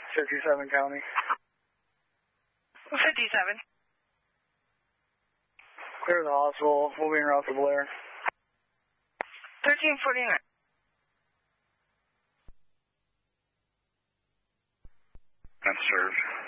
57 County. 57. Clear the hospital. We'll be en route to Blair. 1349. That's served.